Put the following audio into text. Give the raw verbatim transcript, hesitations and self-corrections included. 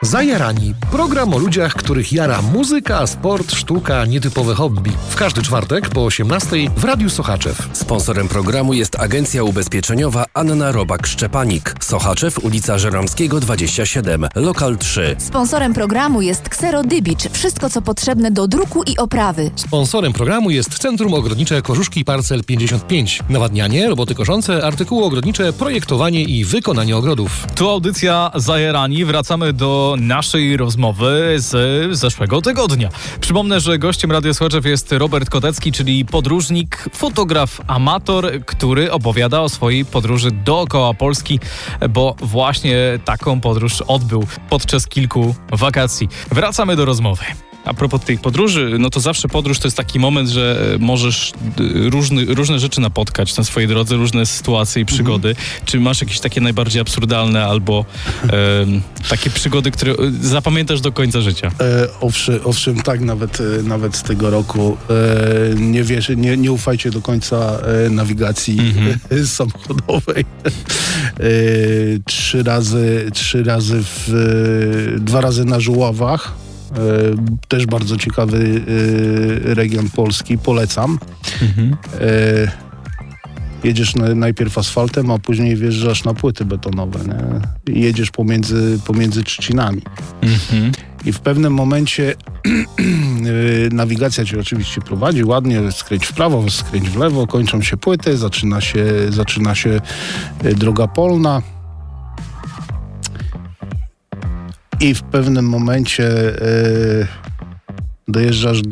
Zajarani. Program o ludziach, których jara muzyka, sport, sztuka, nietypowe hobby. W każdy czwartek po osiemnastej w Radiu Sochaczew. Sponsorem programu jest agencja ubezpieczeniowa Anna Robak-Szczepanik. Sochaczew, ulica Żeromskiego dwadzieścia siedem, lokal trzy. Sponsorem programu jest Xero Dybicz. Wszystko, co potrzebne do druku i oprawy. Sponsorem programu jest Centrum Ogrodnicze Korzuszki Parcel pięćdziesiąt pięć. Nawadnianie, roboty koszące, artykuły ogrodnicze, projektowanie i wykonanie ogrodów. Tu audycja Zajarani. Wracamy do naszej rozmowy z zeszłego tygodnia. Przypomnę, że gościem Radia Sochaczew jest Robert Kotecki, czyli podróżnik, fotograf, amator, który opowiada o swojej podróży dookoła Polski, bo właśnie taką podróż odbył podczas kilku wakacji. Wracamy do rozmowy. A propos tych podróży, no to zawsze podróż to jest taki moment, że możesz różny, różne rzeczy napotkać na swojej drodze, różne sytuacje i przygody. Mhm. Czy masz jakieś takie najbardziej absurdalne albo e, takie przygody, które zapamiętasz do końca życia? E, owszem, owszem, tak, nawet, nawet z tego roku. E, nie, wierzę, nie, nie ufajcie do końca e, nawigacji mhm. samochodowej. E, trzy razy, trzy razy w, e, dwa razy na Żuławach. E, też bardzo ciekawy e, region Polski, polecam. Mhm. E, jedziesz na, najpierw asfaltem, a później wjeżdżasz na płyty betonowe, nie? I jedziesz pomiędzy, pomiędzy trzcinami. Mhm. I w pewnym momencie e, nawigacja cię oczywiście prowadzi ładnie, skręć w prawo, skręć w lewo, kończą się płyty, zaczyna się, zaczyna się e, droga polna. I w pewnym momencie e, dojeżdżasz do